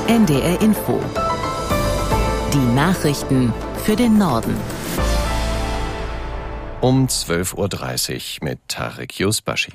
NDR Info. Die Nachrichten für den Norden. Um 12.30 Uhr mit Tarek Yusbashi.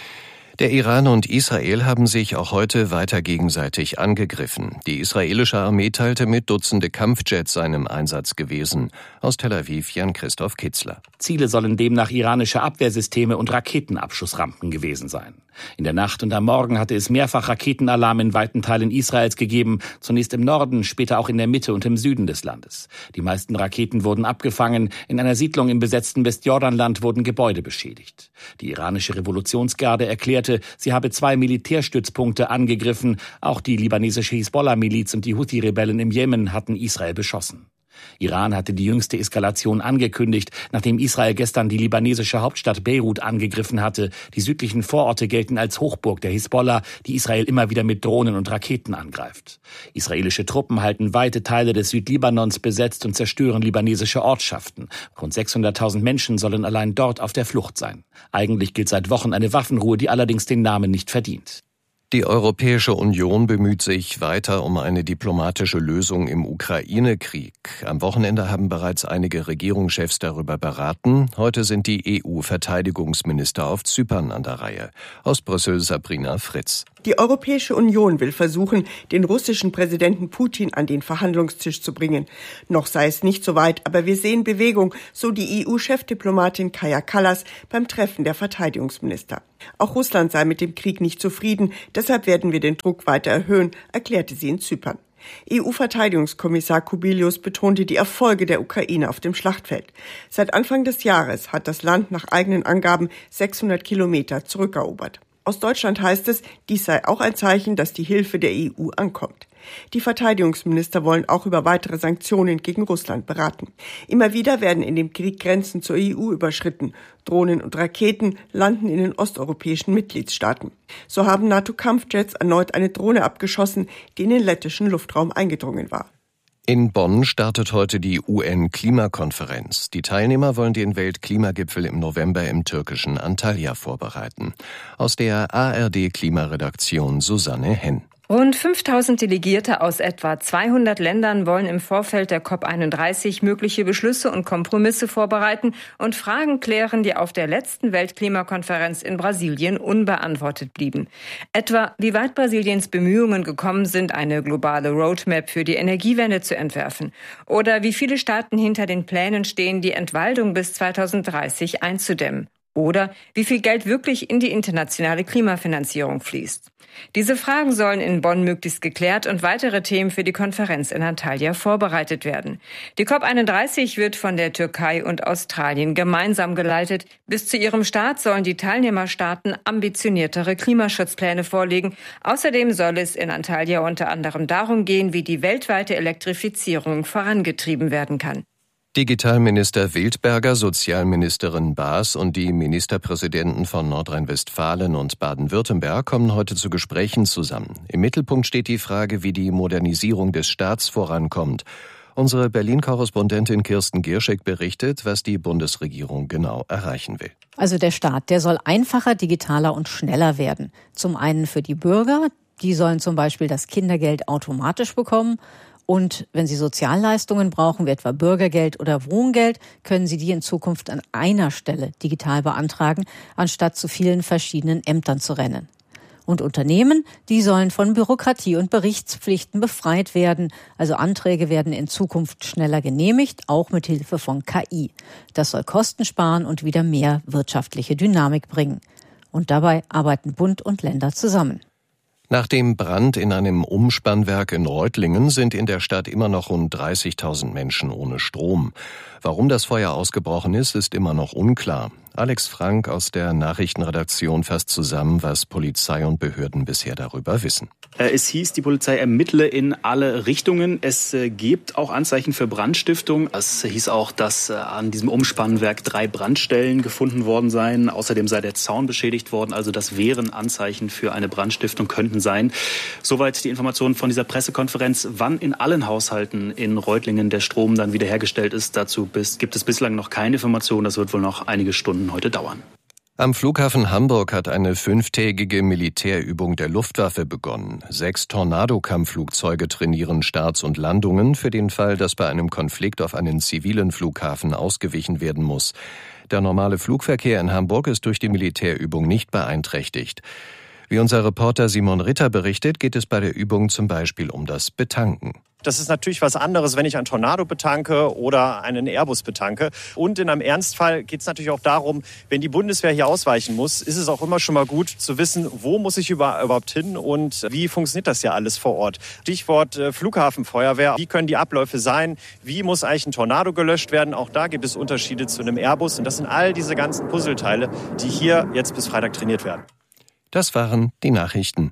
Der Iran und Israel haben sich auch heute weiter gegenseitig angegriffen. Die israelische Armee teilte mit, Dutzende Kampfjets seien im Einsatz gewesen. Aus Tel Aviv Jan-Christoph Kitzler. Ziele sollen demnach iranische Abwehrsysteme und Raketenabschussrampen gewesen sein. In der Nacht und am Morgen hatte es mehrfach Raketenalarm in weiten Teilen Israels gegeben, zunächst im Norden, später auch in der Mitte und im Süden des Landes. Die meisten Raketen wurden abgefangen. In einer Siedlung im besetzten Westjordanland wurden Gebäude beschädigt. Die iranische Revolutionsgarde erklärte, sie habe 2 Militärstützpunkte angegriffen. Auch die libanesische Hisbollah-Miliz und die Houthi-Rebellen im Jemen hatten Israel beschossen. Iran hatte die jüngste Eskalation angekündigt, nachdem Israel gestern die libanesische Hauptstadt Beirut angegriffen hatte. Die südlichen Vororte gelten als Hochburg der Hisbollah, die Israel immer wieder mit Drohnen und Raketen angreift. Israelische Truppen halten weite Teile des Südlibanons besetzt und zerstören libanesische Ortschaften. Rund 600.000 Menschen sollen allein dort auf der Flucht sein. Eigentlich gilt seit Wochen eine Waffenruhe, die allerdings den Namen nicht verdient. Die Europäische Union bemüht sich weiter um eine diplomatische Lösung im Ukraine-Krieg. Am Wochenende haben bereits einige Regierungschefs darüber beraten. Heute sind die EU-Verteidigungsminister auf Zypern an der Reihe. Aus Brüssel Sabrina Fritz. Die Europäische Union will versuchen, den russischen Präsidenten Putin an den Verhandlungstisch zu bringen. Noch sei es nicht so weit, aber wir sehen Bewegung, so die EU-Chefdiplomatin Kaja Kallas beim Treffen der Verteidigungsminister. Auch Russland sei mit dem Krieg nicht zufrieden, deshalb werden wir den Druck weiter erhöhen, erklärte sie in Zypern. EU-Verteidigungskommissar Kubilius betonte die Erfolge der Ukraine auf dem Schlachtfeld. Seit Anfang des Jahres hat das Land nach eigenen Angaben 600 Kilometer zurückerobert. Aus Deutschland heißt es, dies sei auch ein Zeichen, dass die Hilfe der EU ankommt. Die Verteidigungsminister wollen auch über weitere Sanktionen gegen Russland beraten. Immer wieder werden in dem Krieg Grenzen zur EU überschritten. Drohnen und Raketen landen in den osteuropäischen Mitgliedstaaten. So haben NATO-Kampfjets erneut eine Drohne abgeschossen, die in den lettischen Luftraum eingedrungen war. In Bonn startet heute die UN-Klimakonferenz. Die Teilnehmer wollen den Weltklimagipfel im November im türkischen Antalya vorbereiten. Aus der ARD-Klimaredaktion Susanne Henn. Rund 5000 Delegierte aus etwa 200 Ländern wollen im Vorfeld der COP31 mögliche Beschlüsse und Kompromisse vorbereiten und Fragen klären, die auf der letzten Weltklimakonferenz in Brasilien unbeantwortet blieben. Etwa, wie weit Brasiliens Bemühungen gekommen sind, eine globale Roadmap für die Energiewende zu entwerfen. Oder wie viele Staaten hinter den Plänen stehen, die Entwaldung bis 2030 einzudämmen. Oder wie viel Geld wirklich in die internationale Klimafinanzierung fließt. Diese Fragen sollen in Bonn möglichst geklärt und weitere Themen für die Konferenz in Antalya vorbereitet werden. Die COP31 wird von der Türkei und Australien gemeinsam geleitet. Bis zu ihrem Start sollen die Teilnehmerstaaten ambitioniertere Klimaschutzpläne vorlegen. Außerdem soll es in Antalya unter anderem darum gehen, wie die weltweite Elektrifizierung vorangetrieben werden kann. Digitalminister Wildberger, Sozialministerin Baas und die Ministerpräsidenten von Nordrhein-Westfalen und Baden-Württemberg kommen heute zu Gesprächen zusammen. Im Mittelpunkt steht die Frage, wie die Modernisierung des Staats vorankommt. Unsere Berlin-Korrespondentin Kirsten Gierschek berichtet, was die Bundesregierung genau erreichen will. Also der Staat, der soll einfacher, digitaler und schneller werden. Zum einen für die Bürger, die sollen zum Beispiel das Kindergeld automatisch bekommen. Und wenn Sie Sozialleistungen brauchen, wie etwa Bürgergeld oder Wohngeld, können Sie die in Zukunft an einer Stelle digital beantragen, anstatt zu vielen verschiedenen Ämtern zu rennen. Und Unternehmen, die sollen von Bürokratie und Berichtspflichten befreit werden. Also Anträge werden in Zukunft schneller genehmigt, auch mit Hilfe von KI. Das soll Kosten sparen und wieder mehr wirtschaftliche Dynamik bringen. Und dabei arbeiten Bund und Länder zusammen. Nach dem Brand in einem Umspannwerk in Reutlingen sind in der Stadt immer noch rund 30.000 Menschen ohne Strom. Warum das Feuer ausgebrochen ist, ist immer noch unklar. Alex Frank aus der Nachrichtenredaktion fasst zusammen, was Polizei und Behörden bisher darüber wissen. Es hieß, die Polizei ermittle in alle Richtungen. Es gibt auch Anzeichen für Brandstiftung. Es hieß auch, dass an diesem Umspannwerk 3 Brandstellen gefunden worden seien. Außerdem sei der Zaun beschädigt worden. Also das wären Anzeichen für eine Brandstiftung, könnten sein. Soweit die Informationen von dieser Pressekonferenz. Wann in allen Haushalten in Reutlingen der Strom dann wiederhergestellt ist, dazu gibt es bislang noch keine Information. Das wird wohl noch einige Stunden heute dauern. Am Flughafen Hamburg hat eine 5-tägige Militärübung der Luftwaffe begonnen. 6 Tornado-Kampfflugzeuge trainieren Starts und Landungen für den Fall, dass bei einem Konflikt auf einen zivilen Flughafen ausgewichen werden muss. Der normale Flugverkehr in Hamburg ist durch die Militärübung nicht beeinträchtigt. Wie unser Reporter Simon Ritter berichtet, geht es bei der Übung zum Beispiel um das Betanken. Das ist natürlich was anderes, wenn ich einen Tornado betanke oder einen Airbus betanke. Und in einem Ernstfall geht es natürlich auch darum, wenn die Bundeswehr hier ausweichen muss, ist es auch immer schon mal gut zu wissen, wo muss ich überhaupt hin und wie funktioniert das ja alles vor Ort. Stichwort Flughafenfeuerwehr. Wie können die Abläufe sein? Wie muss eigentlich ein Tornado gelöscht werden? Auch da gibt es Unterschiede zu einem Airbus. Und das sind all diese ganzen Puzzleteile, die hier jetzt bis Freitag trainiert werden. Das waren die Nachrichten.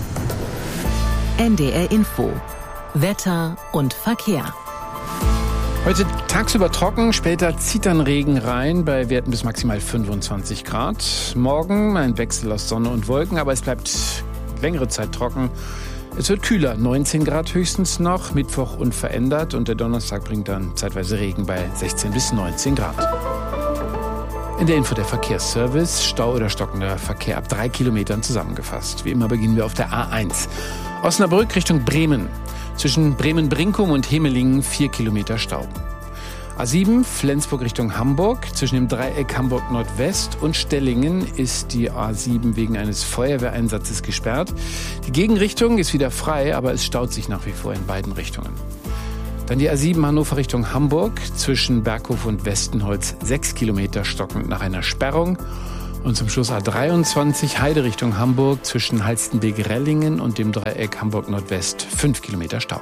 NDR Info. Wetter und Verkehr. Heute tagsüber trocken, später zieht dann Regen rein bei Werten bis maximal 25 Grad. Morgen ein Wechsel aus Sonne und Wolken, aber es bleibt längere Zeit trocken. Es wird kühler, 19 Grad höchstens noch, Mittwoch unverändert und der Donnerstag bringt dann zeitweise Regen bei 16 bis 19 Grad. In der Info der Verkehrsservice, Stau oder stockender Verkehr ab 3 Kilometern zusammengefasst. Wie immer beginnen wir auf der A1. Osnabrück Richtung Bremen. Zwischen Bremen-Brinkum und Hemelingen 4 Kilometer Stau. A7 Flensburg Richtung Hamburg. Zwischen dem Dreieck Hamburg Nordwest und Stellingen ist die A7 wegen eines Feuerwehreinsatzes gesperrt. Die Gegenrichtung ist wieder frei, aber es staut sich nach wie vor in beiden Richtungen. Dann die A7 Hannover Richtung Hamburg. Zwischen Berghof und Westenholz 6 Kilometer stockend nach einer Sperrung. Und zum Schluss A23 Heide Richtung Hamburg zwischen Halstenbek-Rellingen und dem Dreieck Hamburg-Nordwest 5 Kilometer Stau.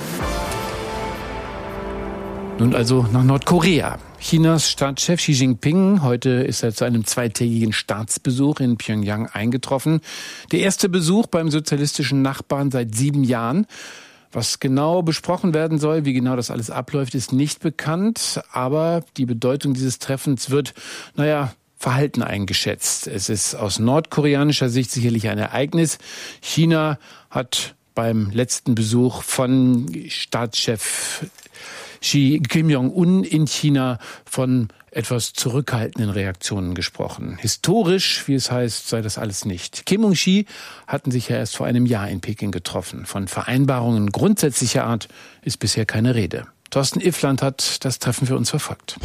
Nun also nach Nordkorea. Chinas Staatschef Xi Jinping, heute ist er zu einem 2-tägigen Staatsbesuch in Pyongyang eingetroffen. Der erste Besuch beim sozialistischen Nachbarn seit 7 Jahren. Was genau besprochen werden soll, wie genau das alles abläuft, ist nicht bekannt. Aber die Bedeutung dieses Treffens wird, verhalten eingeschätzt. Es ist aus nordkoreanischer Sicht sicherlich ein Ereignis. China hat beim letzten Besuch von Staatschef Kim Jong-un in China von etwas zurückhaltenden Reaktionen gesprochen. Historisch, wie es heißt, sei das alles nicht. Kim und Xi hatten sich ja erst vor einem Jahr in Peking getroffen. Von Vereinbarungen grundsätzlicher Art ist bisher keine Rede. Thorsten Iffland hat das Treffen für uns verfolgt.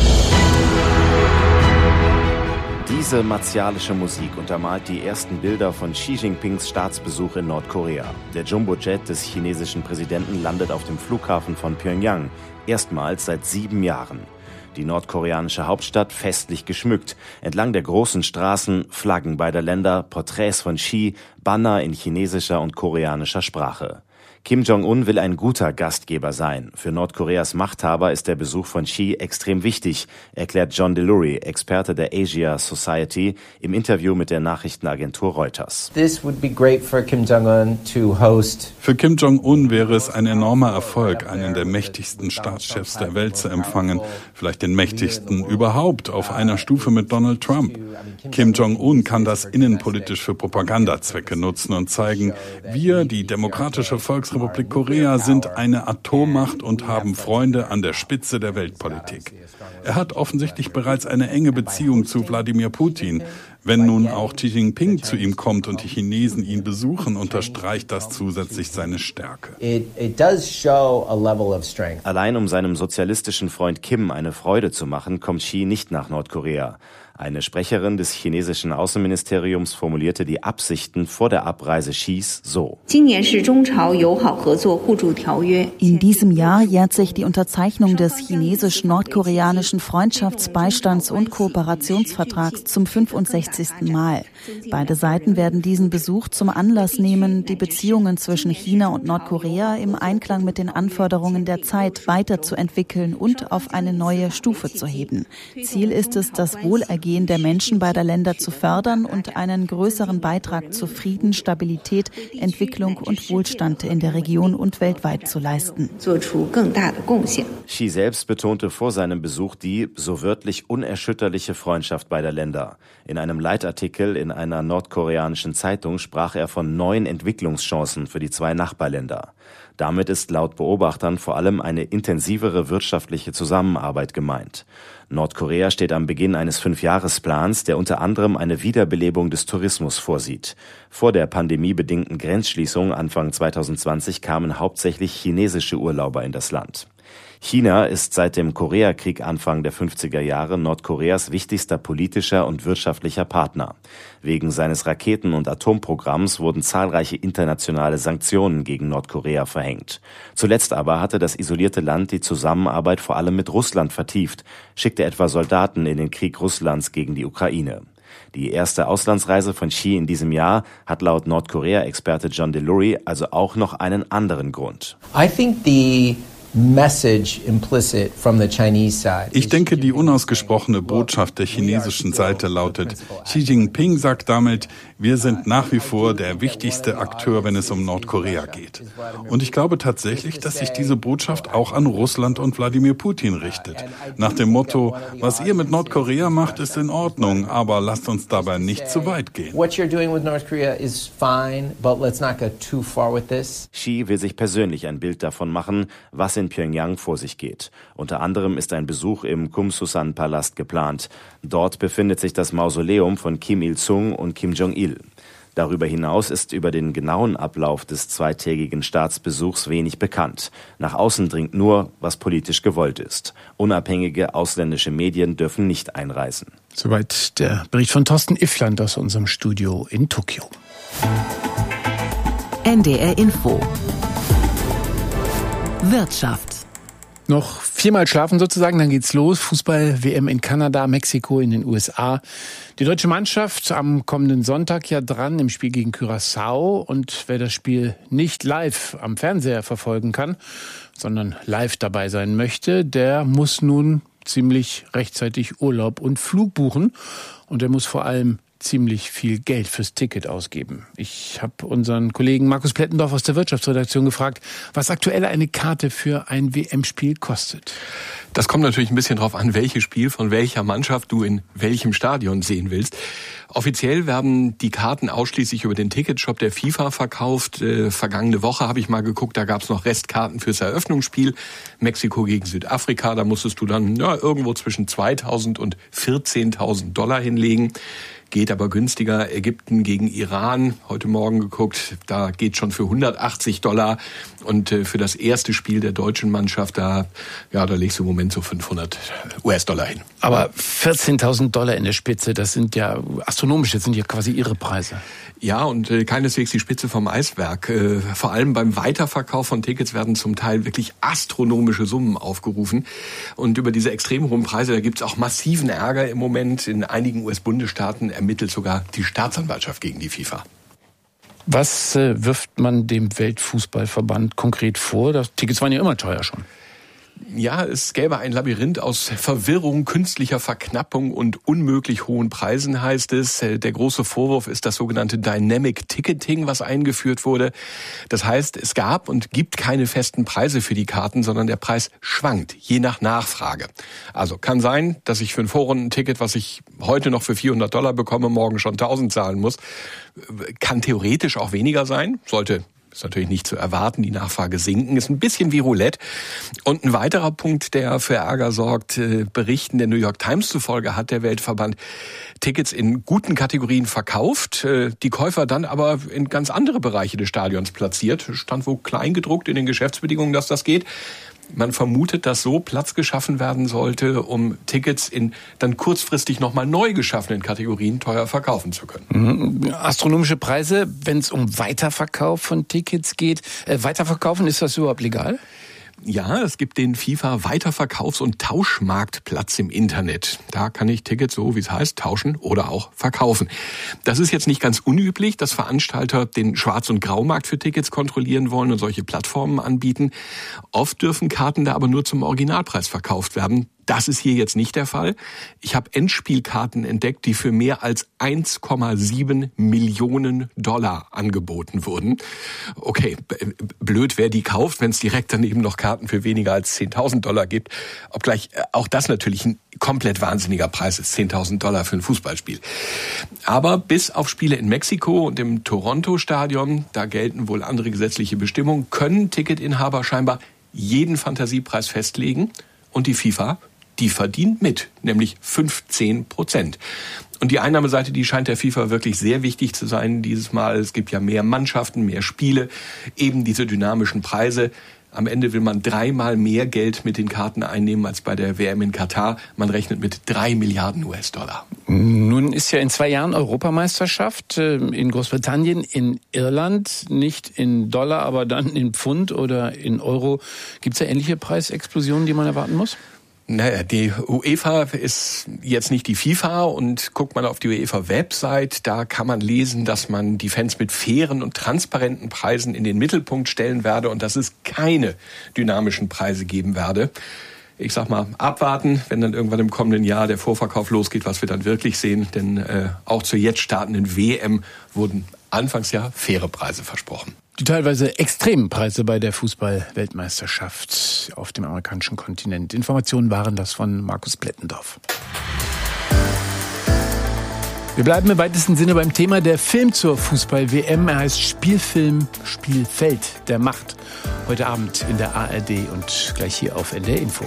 Diese martialische Musik untermalt die ersten Bilder von Xi Jinpings Staatsbesuch in Nordkorea. Der Jumbojet des chinesischen Präsidenten landet auf dem Flughafen von Pyongyang, erstmals seit 7 Jahren. Die nordkoreanische Hauptstadt festlich geschmückt. Entlang der großen Straßen Flaggen beider Länder, Porträts von Xi, Banner in chinesischer und koreanischer Sprache. Kim Jong-un will ein guter Gastgeber sein. Für Nordkoreas Machthaber ist der Besuch von Xi extrem wichtig, erklärt John Delury, Experte der Asia Society, im Interview mit der Nachrichtenagentur Reuters. Für Kim Jong-un wäre es ein enormer Erfolg, einen der mächtigsten Staatschefs der Welt zu empfangen, vielleicht den mächtigsten überhaupt, auf einer Stufe mit Donald Trump. Kim Jong-un kann das innenpolitisch für Propagandazwecke nutzen und zeigen, wir, die Demokratische Volksrepublik Korea, sind eine Atommacht und haben Freunde an der Spitze der Weltpolitik. Er hat offensichtlich bereits eine enge Beziehung zu Wladimir Putin. Wenn nun auch Xi Jinping zu ihm kommt und die Chinesen ihn besuchen, unterstreicht das zusätzlich seine Stärke. Allein um seinem sozialistischen Freund Kim eine Freude zu machen, kommt Xi nicht nach Nordkorea. Eine Sprecherin des chinesischen Außenministeriums formulierte die Absichten vor der Abreise Xis so. In diesem Jahr jährt sich die Unterzeichnung des chinesisch-nordkoreanischen Freundschafts-, Beistands- und Kooperationsvertrags zum 65. Mal. Beide Seiten werden diesen Besuch zum Anlass nehmen, die Beziehungen zwischen China und Nordkorea im Einklang mit den Anforderungen der Zeit weiterzuentwickeln und auf eine neue Stufe zu heben. Ziel ist es, das Wohlergehen der Menschen beider Länder zu fördern und einen größeren Beitrag zu Frieden, Stabilität, Entwicklung und Wohlstand in der Region und weltweit zu leisten. Xi selbst betonte vor seinem Besuch die, so wörtlich, unerschütterliche Freundschaft beider Länder. In einem Leitartikel in einer nordkoreanischen Zeitung sprach er von neuen Entwicklungschancen für die 2 Nachbarländer. Damit ist laut Beobachtern vor allem eine intensivere wirtschaftliche Zusammenarbeit gemeint. Nordkorea steht am Beginn eines 5-Jahres Mehrjahresplans, der unter anderem eine Wiederbelebung des Tourismus vorsieht. Vor der pandemiebedingten Grenzschließung Anfang 2020 kamen hauptsächlich chinesische Urlauber in das Land. China ist seit dem Koreakrieg Anfang der 50er Jahre Nordkoreas wichtigster politischer und wirtschaftlicher Partner. Wegen seines Raketen- und Atomprogramms wurden zahlreiche internationale Sanktionen gegen Nordkorea verhängt. Zuletzt aber hatte das isolierte Land die Zusammenarbeit vor allem mit Russland vertieft, schickte etwa Soldaten in den Krieg Russlands gegen die Ukraine. Die erste Auslandsreise von Xi in diesem Jahr hat laut Nordkorea-Experte John Delury also auch noch einen anderen Grund. Ich denke, die unausgesprochene Botschaft der chinesischen Seite lautet, Xi Jinping sagt damit, wir sind nach wie vor der wichtigste Akteur, wenn es um Nordkorea geht. Und ich glaube tatsächlich, dass sich diese Botschaft auch an Russland und Wladimir Putin richtet. Nach dem Motto, was ihr mit Nordkorea macht, ist in Ordnung, aber lasst uns dabei nicht zu weit gehen. Xi will sich persönlich ein Bild davon machen, was in Pyongyang vor sich geht. Unter anderem ist ein Besuch im Kumsusan-Palast geplant. Dort befindet sich das Mausoleum von Kim Il-sung und Kim Jong-il. Darüber hinaus ist über den genauen Ablauf des zweitägigen Staatsbesuchs wenig bekannt. Nach außen dringt nur, was politisch gewollt ist. Unabhängige ausländische Medien dürfen nicht einreisen. Soweit der Bericht von Thorsten Iffland aus unserem Studio in Tokio. NDR Info. Wirtschaft. Noch 4-mal schlafen sozusagen, dann geht's los. Fußball-WM in Kanada, Mexiko, in den USA. Die deutsche Mannschaft am kommenden Sonntag ja dran im Spiel gegen Curaçao. Und wer das Spiel nicht live am Fernseher verfolgen kann, sondern live dabei sein möchte, der muss nun ziemlich rechtzeitig Urlaub und Flug buchen. Und der muss vor allem ziemlich viel Geld fürs Ticket ausgeben. Ich habe unseren Kollegen Markus Plettendorf aus der Wirtschaftsredaktion gefragt, was aktuell eine Karte für ein WM-Spiel kostet. Das kommt natürlich ein bisschen drauf an, welches Spiel von welcher Mannschaft du in welchem Stadion sehen willst. Offiziell werden die Karten ausschließlich über den Ticketshop der FIFA verkauft. Vergangene Woche habe ich mal geguckt, da gab es noch Restkarten fürs Eröffnungsspiel. Mexiko gegen Südafrika, da musstest du dann irgendwo zwischen 2.000 und 14.000 Dollar hinlegen. Geht aber günstiger. Ägypten gegen Iran, heute Morgen geguckt, da geht schon für 180 Dollar. Und für das erste Spiel der deutschen Mannschaft, da legst du im Moment so 500 US-Dollar hin. Aber 14.000 Dollar in der Spitze, das sind ja astronomisch, das sind ja quasi Ihre Preise. Ja, und keineswegs die Spitze vom Eisberg. Vor allem beim Weiterverkauf von Tickets werden zum Teil wirklich astronomische Summen aufgerufen. Und über diese extrem hohen Preise, da gibt's auch massiven Ärger im Moment. In einigen US-Bundesstaaten ermittelt sogar die Staatsanwaltschaft gegen die FIFA. Was wirft man dem Weltfußballverband konkret vor? Die Tickets waren ja immer teuer schon. Ja, es gäbe ein Labyrinth aus Verwirrung, künstlicher Verknappung und unmöglich hohen Preisen, heißt es. Der große Vorwurf ist das sogenannte Dynamic Ticketing, was eingeführt wurde. Das heißt, es gab und gibt keine festen Preise für die Karten, sondern der Preis schwankt, je nach Nachfrage. Also kann sein, dass ich für ein Vorrundenticket, was ich heute noch für 400 Dollar bekomme, morgen schon 1.000 zahlen muss. Kann theoretisch auch weniger sein, ist natürlich nicht zu erwarten, die Nachfrage sinken, ist ein bisschen wie Roulette. Und ein weiterer Punkt, der für Ärger sorgt, Berichten der New York Times zufolge hat der Weltverband Tickets in guten Kategorien verkauft, die Käufer dann aber in ganz andere Bereiche des Stadions platziert. Stand wohl klein gedruckt in den Geschäftsbedingungen, dass das geht. Man vermutet, dass so Platz geschaffen werden sollte, um Tickets in dann kurzfristig nochmal neu geschaffenen Kategorien teuer verkaufen zu können. Astronomische Preise, wenn es um Weiterverkauf von Tickets geht. Weiterverkaufen, ist das überhaupt legal? Ja, es gibt den FIFA-Weiterverkaufs- und Tauschmarktplatz im Internet. Da kann ich Tickets, so wie es heißt, tauschen oder auch verkaufen. Das ist jetzt nicht ganz unüblich, dass Veranstalter den Schwarz- und Graumarkt für Tickets kontrollieren wollen und solche Plattformen anbieten. Oft dürfen Karten da aber nur zum Originalpreis verkauft werden. Das ist hier jetzt nicht der Fall. Ich habe Endspielkarten entdeckt, die für mehr als 1,7 Millionen Dollar angeboten wurden. Okay, blöd, wer die kauft, wenn es direkt daneben noch Karten für weniger als 10.000 Dollar gibt. Obgleich auch das natürlich ein komplett wahnsinniger Preis ist, 10.000 Dollar für ein Fußballspiel. Aber bis auf Spiele in Mexiko und im Toronto-Stadion, da gelten wohl andere gesetzliche Bestimmungen, können Ticketinhaber scheinbar jeden Fantasiepreis festlegen. Und die FIFA, die verdient mit, nämlich 15%. Und die Einnahmeseite, die scheint der FIFA wirklich sehr wichtig zu sein dieses Mal. Es gibt ja mehr Mannschaften, mehr Spiele, eben diese dynamischen Preise. Am Ende will man 3-mal mehr Geld mit den Karten einnehmen als bei der WM in Katar. Man rechnet mit 3 Milliarden US-Dollar. Nun ist ja in 2 Jahren Europameisterschaft in Großbritannien, in Irland, nicht in Dollar, aber dann in Pfund oder in Euro. Gibt es da ähnliche Preisexplosionen, die man erwarten muss? Naja, die UEFA ist jetzt nicht die FIFA und guckt man auf die UEFA-Website, da kann man lesen, dass man die Fans mit fairen und transparenten Preisen in den Mittelpunkt stellen werde und dass es keine dynamischen Preise geben werde. Ich sag mal, abwarten, wenn dann irgendwann im kommenden Jahr der Vorverkauf losgeht, was wir dann wirklich sehen. Denn auch zur jetzt startenden WM wurden anfangs ja faire Preise versprochen. Die teilweise extremen Preise bei der Fußball-Weltmeisterschaft auf dem amerikanischen Kontinent. Informationen waren das von Markus Plettendorf. Wir bleiben im weitesten Sinne beim Thema. Der Film zur Fußball-WM. Er heißt Spielfilm Spielfeld der Macht. Heute Abend in der ARD und gleich hier auf NDR Info.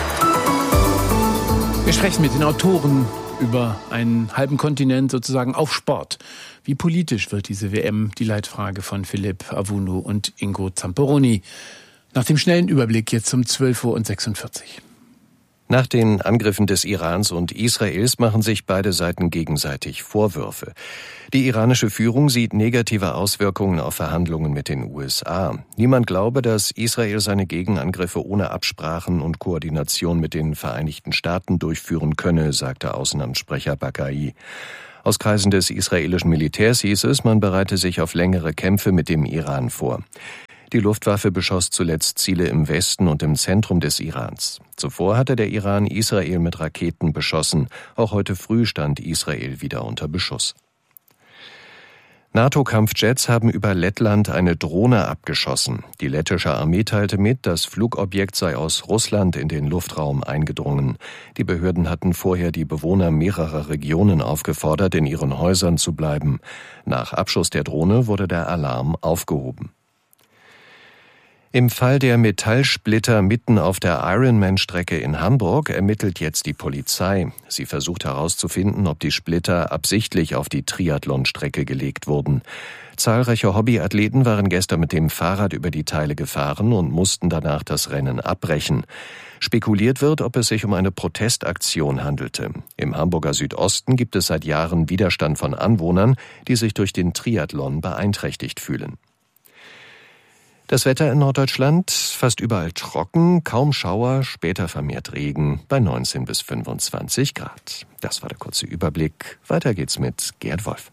Wir sprechen mit den Autoren über einen halben Kontinent sozusagen auf Sport. Wie politisch wird diese WM? Die Leitfrage von Philipp Avunu und Ingo Zamperoni. Nach dem schnellen Überblick jetzt um 12:46 Uhr. Nach den Angriffen des Irans und Israels machen sich beide Seiten gegenseitig Vorwürfe. Die iranische Führung sieht negative Auswirkungen auf Verhandlungen mit den USA. Niemand glaube, dass Israel seine Gegenangriffe ohne Absprachen und Koordination mit den Vereinigten Staaten durchführen könne, sagte Außenamtssprecher Bakai. Aus Kreisen des israelischen Militärs hieß es, man bereite sich auf längere Kämpfe mit dem Iran vor. Die Luftwaffe beschoss zuletzt Ziele im Westen und im Zentrum des Irans. Zuvor hatte der Iran Israel mit Raketen beschossen. Auch heute früh stand Israel wieder unter Beschuss. NATO-Kampfjets haben über Lettland eine Drohne abgeschossen. Die lettische Armee teilte mit, das Flugobjekt sei aus Russland in den Luftraum eingedrungen. Die Behörden hatten vorher die Bewohner mehrerer Regionen aufgefordert, in ihren Häusern zu bleiben. Nach Abschuss der Drohne wurde der Alarm aufgehoben. Im Fall der Metallsplitter mitten auf der Ironman-Strecke in Hamburg ermittelt jetzt die Polizei. Sie versucht herauszufinden, ob die Splitter absichtlich auf die Triathlon-Strecke gelegt wurden. Zahlreiche Hobbyathleten waren gestern mit dem Fahrrad über die Teile gefahren und mussten danach das Rennen abbrechen. Spekuliert wird, ob es sich um eine Protestaktion handelte. Im Hamburger Südosten gibt es seit Jahren Widerstand von Anwohnern, die sich durch den Triathlon beeinträchtigt fühlen. Das Wetter in Norddeutschland fast überall trocken, kaum Schauer, später vermehrt Regen bei 19 bis 25 Grad. Das war der kurze Überblick. Weiter geht's mit Gerd Wolf.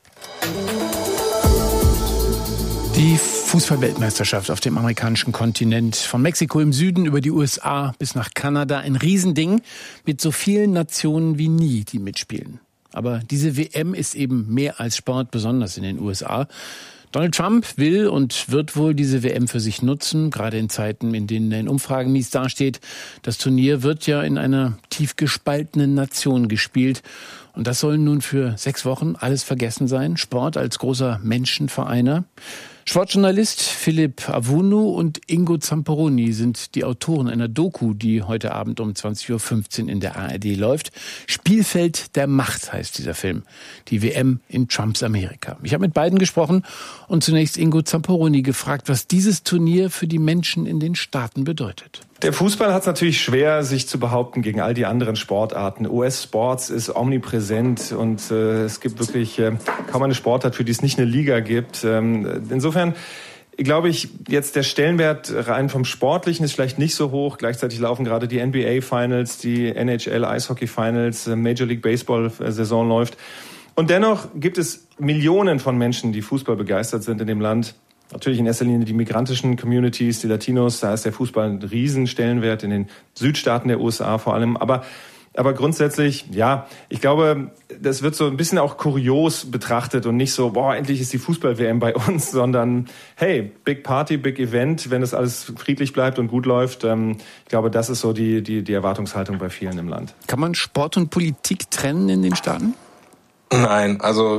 Die Fußball-Weltmeisterschaft auf dem amerikanischen Kontinent. Von Mexiko im Süden über die USA bis nach Kanada. Ein Riesending mit so vielen Nationen wie nie, die mitspielen. Aber diese WM ist eben mehr als Sport, besonders in den USA. Donald Trump will und wird wohl diese WM für sich nutzen, gerade in Zeiten, in denen er in Umfragen mies dasteht. Das Turnier wird ja in einer tief gespaltenen Nation gespielt. Und das soll nun für 6 Wochen alles vergessen sein. Sport als großer Menschenvereiner. Sportjournalist Philipp Avunu und Ingo Zamperoni sind die Autoren einer Doku, die heute Abend um 20:15 Uhr in der ARD läuft. Spielfeld der Macht heißt dieser Film. Die WM in Trumps Amerika. Ich habe mit beiden gesprochen und zunächst Ingo Zamperoni gefragt, was dieses Turnier für die Menschen in den Staaten bedeutet. Der Fußball hat es natürlich schwer, sich zu behaupten gegen all die anderen Sportarten. US-Sports ist omnipräsent und es gibt wirklich kaum eine Sportart, für die es nicht eine Liga gibt. Insofern glaube ich, jetzt der Stellenwert rein vom Sportlichen ist vielleicht nicht so hoch. Gleichzeitig laufen gerade die NBA-Finals, die NHL-Eishockey-Finals, Major League Baseball-Saison läuft. Und dennoch gibt es Millionen von Menschen, die Fußball begeistert sind in dem Land. Natürlich in erster Linie die migrantischen Communities, die Latinos, da ist der Fußball ein Riesenstellenwert in den Südstaaten der USA vor allem. Aber grundsätzlich, ja, ich glaube, das wird so ein bisschen auch kurios betrachtet und nicht so, boah, endlich ist die Fußball-WM bei uns, sondern hey, Big Party, Big Event, wenn das alles friedlich bleibt und gut läuft. Ich glaube, das ist so die Erwartungshaltung bei vielen im Land. Kann man Sport und Politik trennen in den Staaten? Nein, also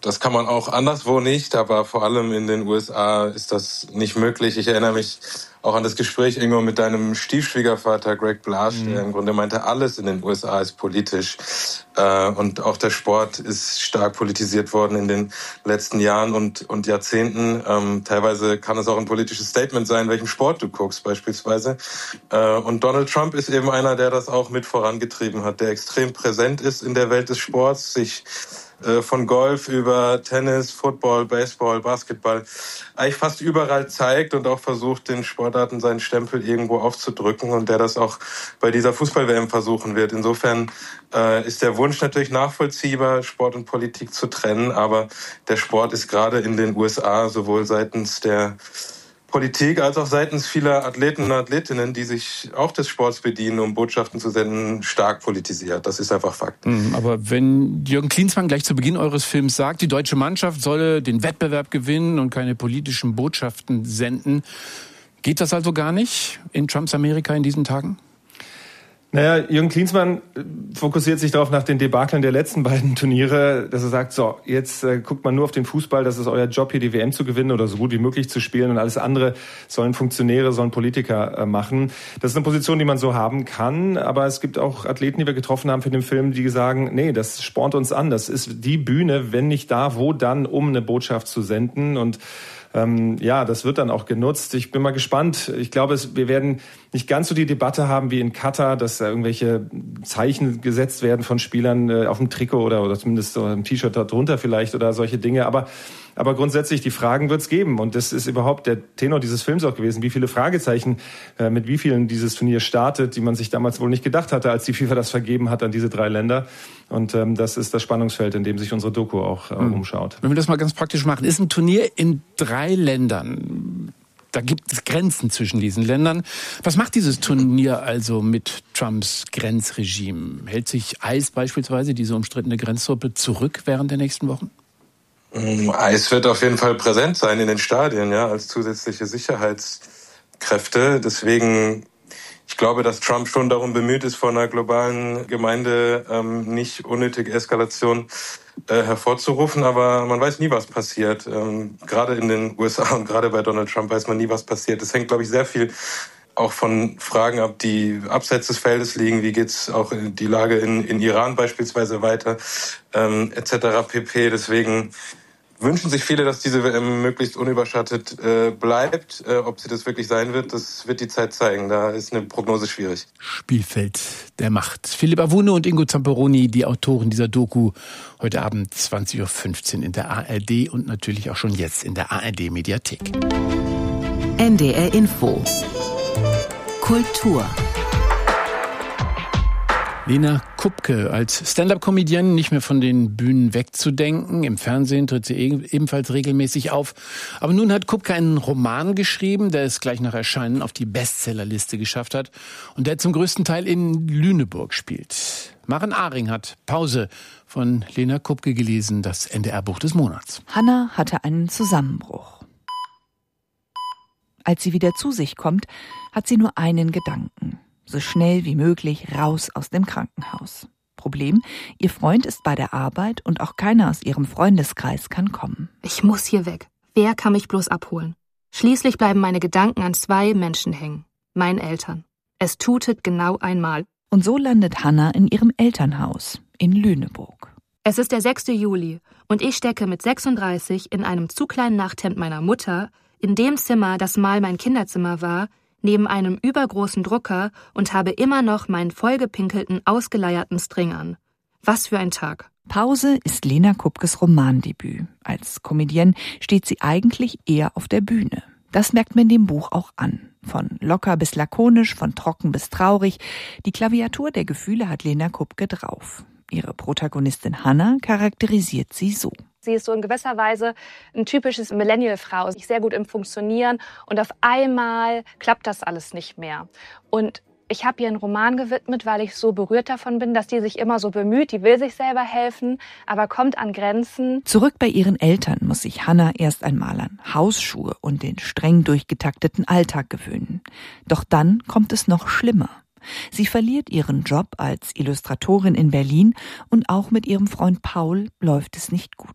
Das kann man auch anderswo nicht, aber vor allem in den USA ist das nicht möglich. Ich erinnere mich auch an das Gespräch irgendwo mit deinem Stiefschwiegervater Greg Blasch, der im Grunde meinte, alles in den USA ist politisch. Und auch der Sport ist stark politisiert worden in den letzten Jahren und Jahrzehnten. Teilweise kann es auch ein politisches Statement sein, welchen Sport du guckst beispielsweise. Und Donald Trump ist eben einer, der das auch mit vorangetrieben hat, der extrem präsent ist in der Welt des Sports, sich von Golf über Tennis, Football, Baseball, Basketball eigentlich fast überall zeigt und auch versucht, den Sportarten seinen Stempel irgendwo aufzudrücken und der das auch bei dieser Fußball-WM versuchen wird. Insofern ist der Wunsch natürlich nachvollziehbar, Sport und Politik zu trennen, aber der Sport ist gerade in den USA sowohl seitens der Politik als auch seitens vieler Athleten und Athletinnen, die sich auch des Sports bedienen, um Botschaften zu senden, stark politisiert. Das ist einfach Fakt. Aber wenn Jürgen Klinsmann gleich zu Beginn eures Films sagt, die deutsche Mannschaft solle den Wettbewerb gewinnen und keine politischen Botschaften senden, geht das also gar nicht in Trumps Amerika in diesen Tagen? Naja, Jürgen Klinsmann fokussiert sich darauf nach den Debakeln der letzten beiden Turniere, dass er sagt, so, jetzt guckt man nur auf den Fußball, das ist euer Job, hier die WM zu gewinnen oder so gut wie möglich zu spielen und alles andere sollen Funktionäre, sollen Politiker machen. Das ist eine Position, die man so haben kann, aber es gibt auch Athleten, die wir getroffen haben für den Film, die sagen, nee, das spornt uns an, das ist die Bühne, wenn nicht da, wo dann, um eine Botschaft zu senden und das wird dann auch genutzt. Ich bin mal gespannt. Ich glaube, wir werden nicht ganz so die Debatte haben wie in Katar, dass da irgendwelche Zeichen gesetzt werden von Spielern auf dem Trikot oder zumindest so ein T-Shirt darunter vielleicht oder solche Dinge. Aber grundsätzlich, die Fragen wird es geben. Und das ist überhaupt der Tenor dieses Films auch gewesen. Wie viele Fragezeichen, mit wie vielen dieses Turnier startet, die man sich damals wohl nicht gedacht hatte, als die FIFA das vergeben hat an diese 3 Länder. Und das ist das Spannungsfeld, in dem sich unsere Doku auch umschaut. Wenn wir das mal ganz praktisch machen, ist ein Turnier in 3 Ländern. Da gibt es Grenzen zwischen diesen Ländern. Was macht dieses Turnier also mit Trumps Grenzregime? Hält sich ICE beispielsweise, diese umstrittene Grenztruppe, zurück während der nächsten Wochen? ICE wird auf jeden Fall präsent sein in den Stadien, ja, als zusätzliche Sicherheitskräfte. Deswegen, ich glaube, dass Trump schon darum bemüht ist, vor einer globalen Gemeinde nicht unnötige Eskalation hervorzurufen, aber man weiß nie, was passiert. Gerade in den USA und gerade bei Donald Trump weiß man nie, was passiert. Es hängt, glaube ich, sehr viel auch von Fragen ab, die abseits des Feldes liegen. Wie geht's auch in die Lage in Iran beispielsweise weiter, etc. pp. Deswegen wünschen sich viele, dass diese WM möglichst unüberschattet bleibt. Ob sie das wirklich sein wird, das wird die Zeit zeigen. Da ist eine Prognose schwierig. Spielfeld der Macht. Philipp Awune und Ingo Zamperoni, die Autoren dieser Doku, heute Abend 20.15 Uhr in der ARD und natürlich auch schon jetzt in der ARD-Mediathek. NDR Info. Kultur. Lena Kupke, als Stand-up-Comedienne nicht mehr von den Bühnen wegzudenken. Im Fernsehen tritt sie ebenfalls regelmäßig auf. Aber nun hat Kupke einen Roman geschrieben, der es gleich nach Erscheinen auf die Bestsellerliste geschafft hat und der zum größten Teil in Lüneburg spielt. Maren Ahring hat Pause von Lena Kupke gelesen, das NDR-Buch des Monats. Hanna hatte einen Zusammenbruch. Als sie wieder zu sich kommt, hat sie nur einen Gedanken. So schnell wie möglich raus aus dem Krankenhaus. Problem, ihr Freund ist bei der Arbeit und auch keiner aus ihrem Freundeskreis kann kommen. Ich muss hier weg. Wer kann mich bloß abholen? Schließlich bleiben meine Gedanken an 2 Menschen hängen. Meinen Eltern. Es tutet genau einmal. Und so landet Hanna in ihrem Elternhaus in Lüneburg. Es ist der 6. Juli und ich stecke mit 36 in einem zu kleinen Nachthemd meiner Mutter in dem Zimmer, das mal mein Kinderzimmer war, neben einem übergroßen Drucker und habe immer noch meinen vollgepinkelten, ausgeleierten String an. Was für ein Tag. Pause ist Lena Kupkes Romandebüt. Als Comedienne steht sie eigentlich eher auf der Bühne. Das merkt man in dem Buch auch an. Von locker bis lakonisch, von trocken bis traurig. Die Klaviatur der Gefühle hat Lena Kupke drauf. Ihre Protagonistin Hanna charakterisiert sie so. Sie ist so in gewisser Weise ein typisches Millennial-Frau, sich sehr gut im Funktionieren und auf einmal klappt das alles nicht mehr. Und ich habe ihr einen Roman gewidmet, weil ich so berührt davon bin, dass die sich immer so bemüht, die will sich selber helfen, aber kommt an Grenzen. Zurück bei ihren Eltern muss sich Hanna erst einmal an Hausschuhe und den streng durchgetakteten Alltag gewöhnen. Doch dann kommt es noch schlimmer. Sie verliert ihren Job als Illustratorin in Berlin und auch mit ihrem Freund Paul läuft es nicht gut.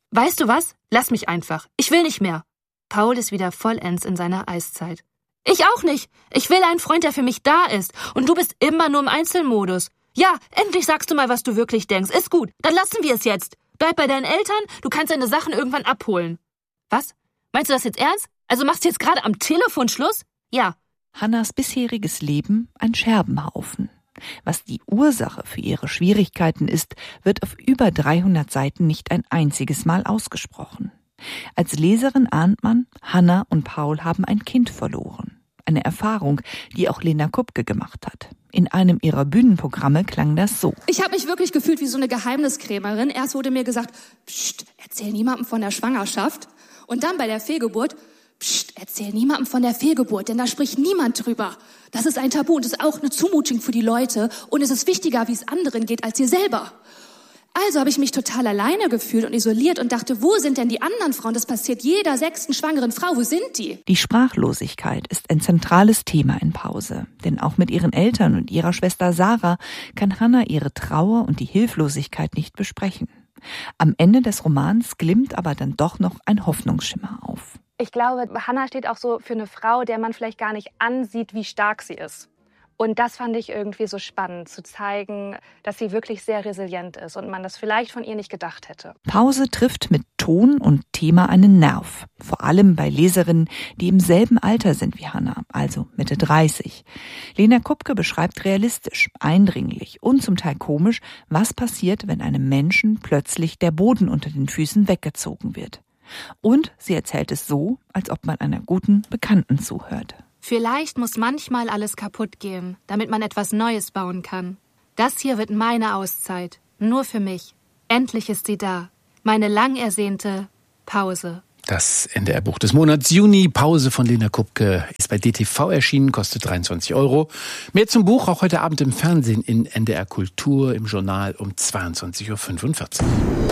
Weißt du was? Lass mich einfach. Ich will nicht mehr. Paul ist wieder vollends in seiner Eiszeit. Ich auch nicht. Ich will einen Freund, der für mich da ist. Und du bist immer nur im Einzelmodus. Ja, endlich sagst du mal, was du wirklich denkst. Ist gut, dann lassen wir es jetzt. Bleib bei deinen Eltern, du kannst deine Sachen irgendwann abholen. Was? Meinst du das jetzt ernst? Also machst du jetzt gerade am Telefon Schluss? Ja. Hannas bisheriges Leben ein Scherbenhaufen. Was die Ursache für ihre Schwierigkeiten ist, wird auf über 300 Seiten nicht ein einziges Mal ausgesprochen. Als Leserin ahnt man, Hanna und Paul haben ein Kind verloren. Eine Erfahrung, die auch Lena Kupke gemacht hat. In einem ihrer Bühnenprogramme klang das so. Ich habe mich wirklich gefühlt wie so eine Geheimniskrämerin. Erst wurde mir gesagt, pst, erzähl niemandem von der Schwangerschaft. Und dann bei der Fehlgeburt, pst, erzähl niemandem von der Fehlgeburt, denn da spricht niemand drüber. Das ist ein Tabu und das ist auch eine Zumutung für die Leute. Und es ist wichtiger, wie es anderen geht, als dir selber. Also habe ich mich total alleine gefühlt und isoliert und dachte, wo sind denn die anderen Frauen? Das passiert jeder 6. schwangeren Frau. Wo sind die? Die Sprachlosigkeit ist ein zentrales Thema in Pause. Denn auch mit ihren Eltern und ihrer Schwester Sarah kann Hanna ihre Trauer und die Hilflosigkeit nicht besprechen. Am Ende des Romans glimmt aber dann doch noch ein Hoffnungsschimmer auf. Ich glaube, Hanna steht auch so für eine Frau, der man vielleicht gar nicht ansieht, wie stark sie ist. Und das fand ich irgendwie so spannend, zu zeigen, dass sie wirklich sehr resilient ist und man das vielleicht von ihr nicht gedacht hätte. Pause trifft mit Ton und Thema einen Nerv. Vor allem bei Leserinnen, die im selben Alter sind wie Hanna, also Mitte 30. Lena Kupke beschreibt realistisch, eindringlich und zum Teil komisch, was passiert, wenn einem Menschen plötzlich der Boden unter den Füßen weggezogen wird. Und sie erzählt es so, als ob man einer guten Bekannten zuhört. Vielleicht muss manchmal alles kaputt gehen, damit man etwas Neues bauen kann. Das hier wird meine Auszeit, nur für mich. Endlich ist sie da. Meine lang ersehnte Pause. Das NDR-Buch des Monats Juni, Pause von Lena Kupke, ist bei DTV erschienen, kostet 23 €. Mehr zum Buch auch heute Abend im Fernsehen in NDR Kultur, im Journal um 22:45 Uhr.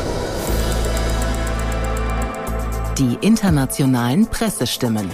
Die internationalen Pressestimmen.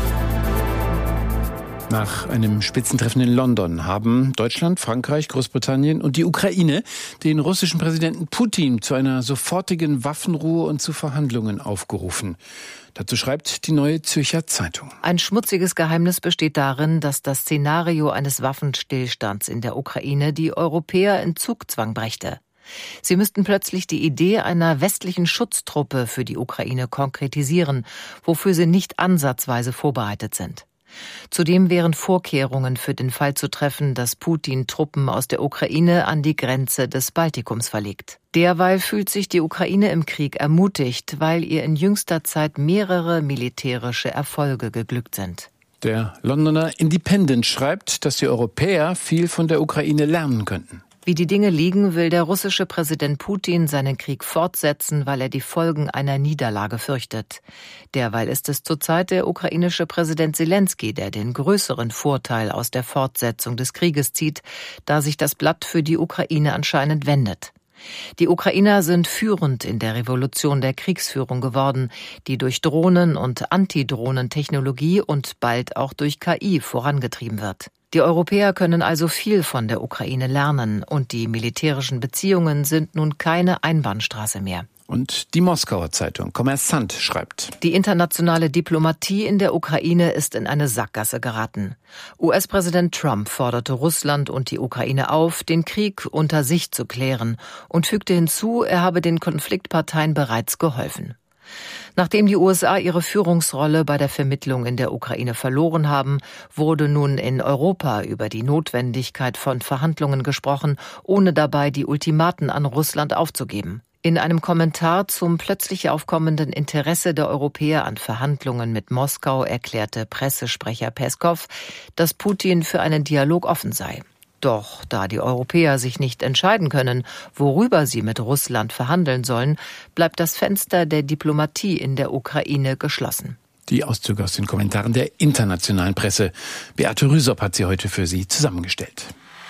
Nach einem Spitzentreffen in London haben Deutschland, Frankreich, Großbritannien und die Ukraine den russischen Präsidenten Putin zu einer sofortigen Waffenruhe und zu Verhandlungen aufgerufen. Dazu schreibt die Neue Zürcher Zeitung. Ein schmutziges Geheimnis besteht darin, dass das Szenario eines Waffenstillstands in der Ukraine die Europäer in Zugzwang brächte. Sie müssten plötzlich die Idee einer westlichen Schutztruppe für die Ukraine konkretisieren, wofür sie nicht ansatzweise vorbereitet sind. Zudem wären Vorkehrungen für den Fall zu treffen, dass Putin Truppen aus der Ukraine an die Grenze des Baltikums verlegt. Derweil fühlt sich die Ukraine im Krieg ermutigt, weil ihr in jüngster Zeit mehrere militärische Erfolge geglückt sind. Der Londoner Independent schreibt, dass die Europäer viel von der Ukraine lernen könnten. Wie die Dinge liegen, will der russische Präsident Putin seinen Krieg fortsetzen, weil er die Folgen einer Niederlage fürchtet. Derweil ist es zurzeit der ukrainische Präsident Selenskyj, der den größeren Vorteil aus der Fortsetzung des Krieges zieht, da sich das Blatt für die Ukraine anscheinend wendet. Die Ukrainer sind führend in der Revolution der Kriegsführung geworden, die durch Drohnen- und Antidrohnentechnologie und bald auch durch KI vorangetrieben wird. Die Europäer können also viel von der Ukraine lernen und die militärischen Beziehungen sind nun keine Einbahnstraße mehr. Und die Moskauer Zeitung Kommersant schreibt: Die internationale Diplomatie in der Ukraine ist in eine Sackgasse geraten. US-Präsident Trump forderte Russland und die Ukraine auf, den Krieg unter sich zu klären und fügte hinzu, er habe den Konfliktparteien bereits geholfen. Nachdem die USA ihre Führungsrolle bei der Vermittlung in der Ukraine verloren haben, wurde nun in Europa über die Notwendigkeit von Verhandlungen gesprochen, ohne dabei die Ultimaten an Russland aufzugeben. In einem Kommentar zum plötzlich aufkommenden Interesse der Europäer an Verhandlungen mit Moskau erklärte Pressesprecher Peskow, dass Putin für einen Dialog offen sei. Doch da die Europäer sich nicht entscheiden können, worüber sie mit Russland verhandeln sollen, bleibt das Fenster der Diplomatie in der Ukraine geschlossen. Die Auszüge aus den Kommentaren der internationalen Presse. Beate Rüsop hat sie heute für Sie zusammengestellt.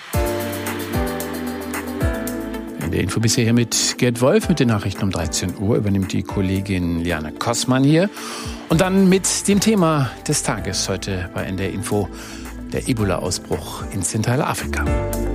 In der Info bisher hier mit Gerd Wolf. Mit den Nachrichten um 13 Uhr übernimmt die Kollegin Liane Kossmann hier. Und dann mit dem Thema des Tages heute bei NDR Info: der Ebola-Ausbruch in Zentralafrika.